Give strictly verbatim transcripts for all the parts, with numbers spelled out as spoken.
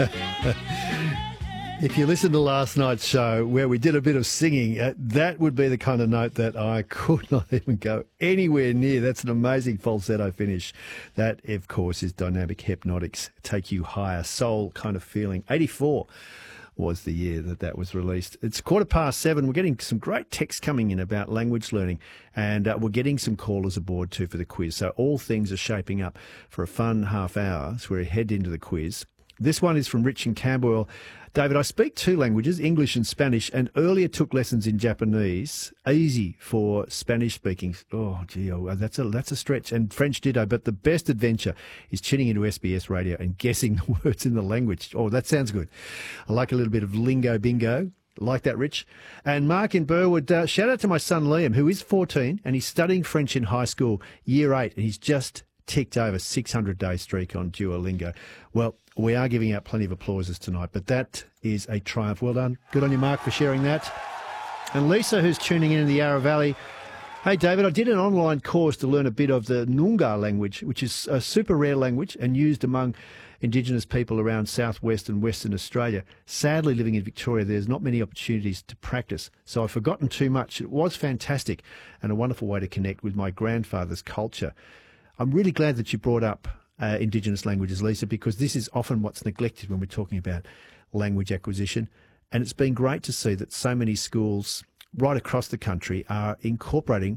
If you listen to last night's show where we did a bit of singing, uh, that would be the kind of note that I could not even go anywhere near. That's an amazing falsetto finish. That, of course, is Dynamic Hypnotics, Take You Higher, soul kind of feeling. eighty-four was the year that that was released. It's quarter past seven. We're getting some great text coming in about language learning, and uh, we're getting some callers aboard too for the quiz. So all things are shaping up for a fun half hour as we head into the quiz. This one is from Rich in Camberwell. David, I speak two languages, English and Spanish, and earlier took lessons in Japanese. Easy for Spanish speaking. Oh, gee, oh, that's a that's a stretch. And French ditto. But the best adventure is tuning into S B S Radio and guessing the words in the language. Oh, that sounds good. I like a little bit of lingo bingo. Like that, Rich. And Mark in Burwood, uh, shout out to my son Liam, who is fourteen, and he's studying French in high school, year eight, and he's just ticked over six hundred day streak on Duolingo. Well, we are giving out plenty of applauses tonight, but that is a triumph. Well done. Good on you, Mark, for sharing that. And Lisa, who's tuning in in the Yarra Valley. Hey, David, I did an online course to learn a bit of the Noongar language, which is a super rare language and used among Indigenous people around southwest and western Australia. Sadly, living in Victoria, there's not many opportunities to practice, so I've forgotten too much. It was fantastic and a wonderful way to connect with my grandfather's culture. I'm really glad that you brought up uh, Indigenous languages, Lisa, because this is often what's neglected when we're talking about language acquisition. And it's been great to see that so many schools right across the country are incorporating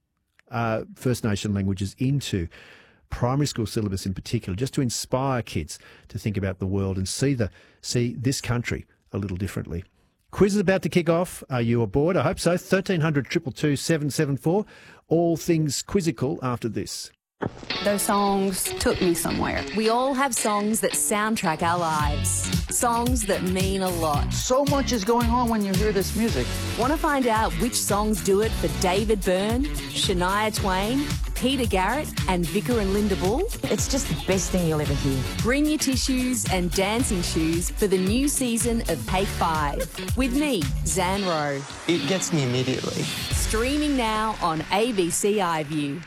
uh, First Nation languages into primary school syllabus in particular, just to inspire kids to think about the world and see the see this country a little differently. Quiz is about to kick off. Are you aboard? I hope so. thirteen hundred, two two two, seven seven four. All things quizzical after this. Those songs took me somewhere. We all have songs that soundtrack our lives. Songs that mean a lot. So much is going on when you hear this music. Want to find out which songs do it for David Byrne, Shania Twain, Peter Garrett and Vicar and Linda Bull? It's just the best thing you'll ever hear. Bring your tissues and dancing shoes for the new season of Take Five. With me, Zan Rowe. It gets me immediately. Streaming now on A B C iView.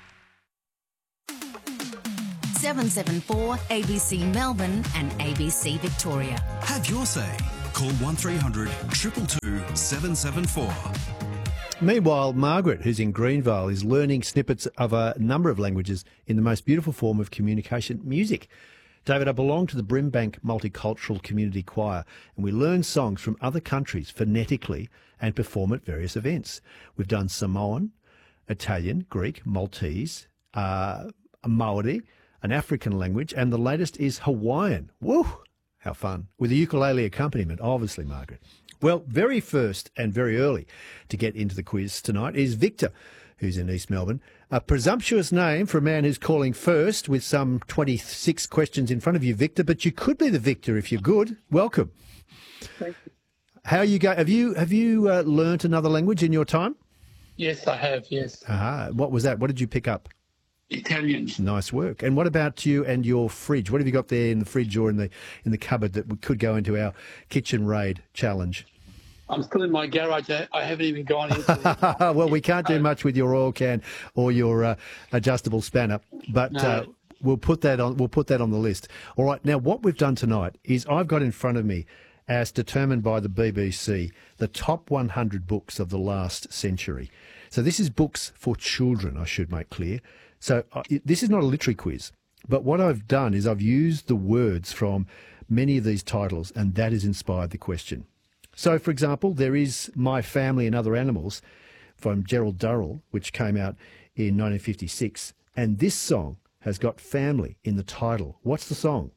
seven seven four A B C Melbourne and A B C Victoria. Have your say. Call one three hundred, two two two, seven seven four. Meanwhile, Margaret, who's in Greenvale, is learning snippets of a number of languages in the most beautiful form of communication, music. David, I belong to the Brimbank Multicultural Community Choir, and we learn songs from other countries phonetically and perform at various events. We've done Samoan, Italian, Greek, Maltese, uh, Maori, an African language, and the latest is Hawaiian. Woo! How fun. With a ukulele accompaniment, obviously, Margaret. Well, very first and very early to get into the quiz tonight is Victor, who's in East Melbourne. A presumptuous name for a man who's calling first with some twenty-six questions in front of you, Victor, but you could be the victor if you're good. Welcome. Thank you. How you go? Have you have you uh, learnt another language in your time? Yes, I have, yes. Ah, what was that? What did you pick up? Italian. Nice work. And what about you and your fridge? What have you got there in the fridge or in the in the cupboard that could go into our kitchen raid challenge? I'm still in my garage. I, I haven't even gone into it. Well, we can't do much with your oil can or your uh, adjustable spanner, but No. uh, we'll put that on. We'll put that on the list. All right. Now, what we've done tonight is I've got in front of me, as determined by the B B C, the top one hundred books of the last century. So this is books for children, I should make clear. So uh, it, this is not a literary quiz, but what I've done is I've used the words from many of these titles, and that has inspired the question. So, for example, there is My Family and Other Animals from Gerald Durrell, which came out in nineteen fifty-six, and this song has got family in the title. What's the song?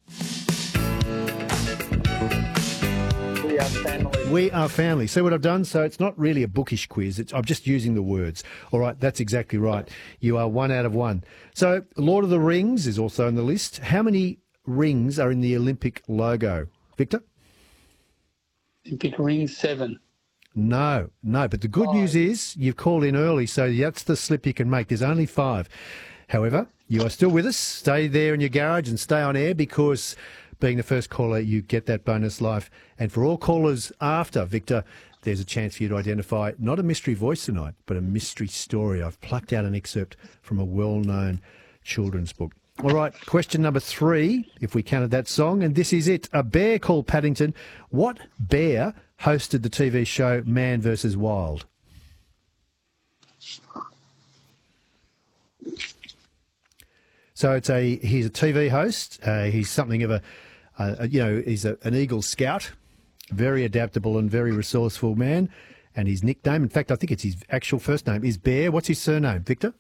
We are family. We Are Family. See what I've done? So it's not really a bookish quiz. It's, I'm just using the words. All right, that's exactly right. You are one out of one. So Lord of the Rings is also on the list. How many rings are in the Olympic logo? Victor? Olympic ring seven. No, no. But the good Five. news is you've called in early, so that's the slip you can make. There's only five. However, you are still with us. Stay there in your garage and stay on air because being the first caller, you get that bonus life. And for all callers after, Victor, there's a chance for you to identify not a mystery voice tonight, but a mystery story. I've plucked out an excerpt from a well-known children's book. All right, question number three, if we counted that song, and this is it. A bear called Paddington. What bear hosted the T V show Man versus Wild? So it's a he's a T V host. Uh, he's something of a, uh, you know, he's a, an Eagle Scout, very adaptable and very resourceful man. And his nickname, in fact, I think it's his actual first name, is Bear. What's his surname, Victor?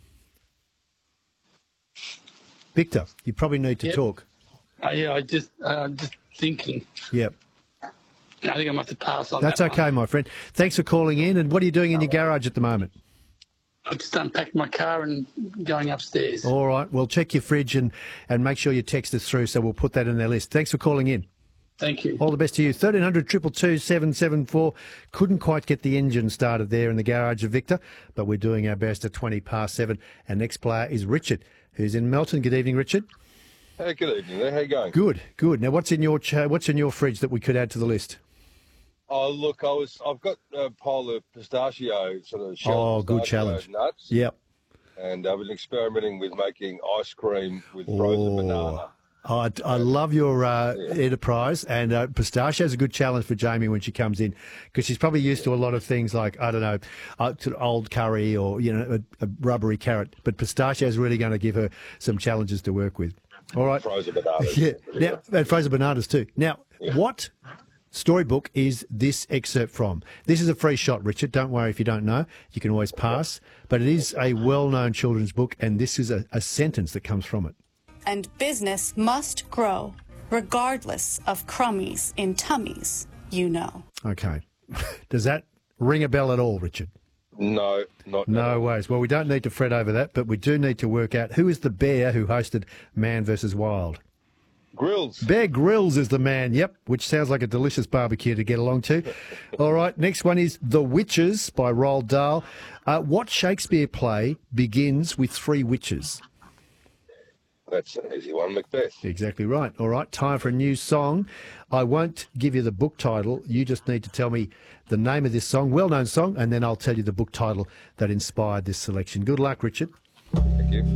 Victor, you probably need to Yep. talk. Uh, yeah, I just, uh, I'm just thinking. Yep. I think I must have passed on That's that okay, one. my friend. Thanks for calling in. And what are you doing in your garage at the moment? I just unpacked my car and going upstairs. All right. Well, check your fridge and, and make sure you text us through so we'll put that in their list. Thanks for calling in. Thank you. All the best to you. thirteen hundred, two two two, seven seven four. Couldn't quite get the engine started there in the garage of Victor, but we're doing our best at twenty past seven. Our next player is Richard, who's in Melton. Good evening, Richard. Hey, good evening there. How you going? Good, good. Now, what's in your ch- what's in your fridge that we could add to the list? Oh, look, I was, I've got a pile of pistachio, sort of shelled Oh, good pistachio challenge. nuts. Yep. And I've been experimenting with making ice cream with frozen banana. Oh, I, I love your uh, enterprise, and uh, pistachio is a good challenge for Jamie when she comes in, because she's probably used to a lot of things like, I don't know, uh, sort of old curry or, you know, a, a rubbery carrot. But pistachio is really going to give her some challenges to work with. All right. Frozen bananas. Yeah. Now, and frozen bananas too. Now, what storybook is this excerpt from? This is a free shot, Richard. Don't worry if you don't know. You can always pass. But it is a well-known children's book, and this is a, a sentence that comes from it. And business must grow, regardless of crummies in tummies, you know. Okay. Does that ring a bell at all, Richard? No, not No ways. Well, we don't need to fret over that, but we do need to work out who is the bear who hosted Man versus Wild. Grills. Bear Grylls is the man, yep, which sounds like a delicious barbecue to get along to. All right, next one is The Witches by Roald Dahl. Uh, what Shakespeare play begins with three witches? That's an easy one, Macbeth. Exactly right. All right, time for a new song. I won't give you the book title. You just need to tell me the name of this song, well-known song, and then I'll tell you the book title that inspired this selection. Good luck, Richard. Thank you.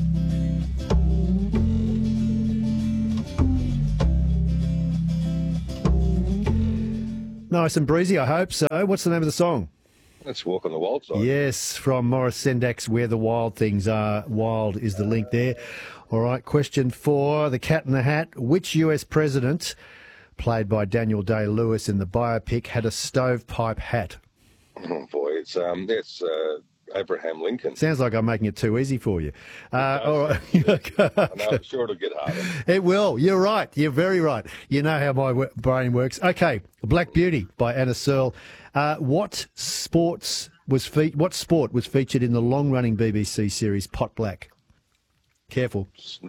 Nice and breezy, I hope so. What's the name of the song? Let's walk on the wild side. Yes, from Morris Sendak's Where the Wild Things Are. Wild is the link there. All right, question four, The Cat in the Hat. Which U S president, played by Daniel Day-Lewis in the biopic, had a stovepipe hat? Oh, boy, it's, um, it's uh, Abraham Lincoln. Sounds like I'm making it too easy for you. Uh, all right. I know, I'm sure it'll get harder. It will. You're right. You're very right. You know how my w- brain works. Okay, Black Beauty by Anna Searle. Uh, what sports was fe- What sport was featured in the long-running B B C series Pot Black? Careful.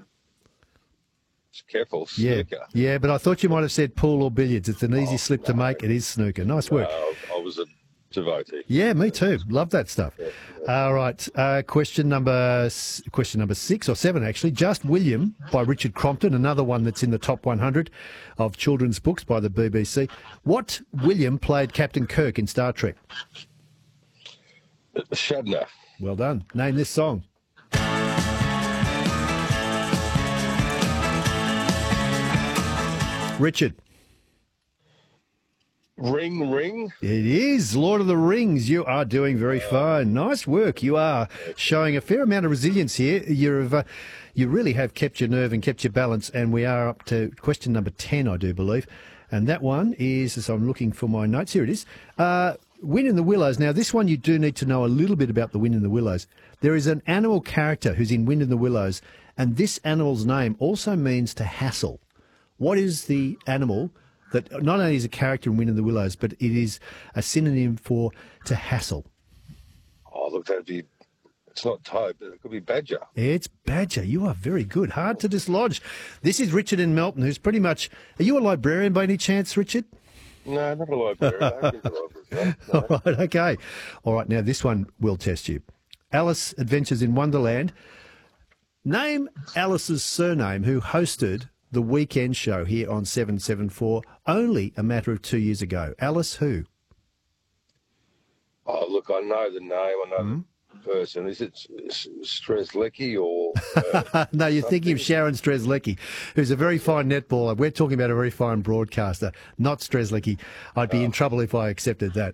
Careful, Yeah, snooker. yeah, but I thought you might have said pool or billiards. It's an easy Oh, slip to no. make. It is snooker. Nice work. Uh, I was a devotee. Yeah, me too. Love that stuff. All right. Uh, question number s- question number six or seven, actually. Just William by Richard Crompton, another one that's in the top one hundred of children's books by the B B C. What William played Captain Kirk in Star Trek? Shatner. Well done. Name this song. Richard. Ring, ring. It is Lord of the Rings. You are doing very fine. Nice work. You are showing a fair amount of resilience here. You've, uh, you really have kept your nerve and kept your balance. And we are up to question number ten, I do believe. And that one is, as I'm looking for my notes, here it is. Uh, Wind in the Willows. Now, this one you do need to know a little bit about the Wind in the Willows. There is an animal character who's in Wind in the Willows, and this animal's name also means to hassle. What is the animal that not only is a character in Wind in the Willows, but it is a synonym for to hassle? Oh, look, that'd be, it's not toad, but it could be badger. It's badger. You are very good. Hard to dislodge. This is Richard in Melton, who's pretty much... Are you a librarian by any chance, Richard? No, not a librarian. I haven't been to a library. No, no. All right, okay. All right, now this one will test you. Alice Adventures in Wonderland. Name Alice's surname who hosted the weekend show here on seven seven four only a matter of two years ago. Alice who? Oh, look, I know the name. I know Mm-hmm. the person. Is it S- Strzelecki or... Uh, no, you're something? thinking of Sharon Strzelecki, who's a very fine netballer. We're talking about a very fine broadcaster, not Strzelecki. I'd be in trouble if I accepted that.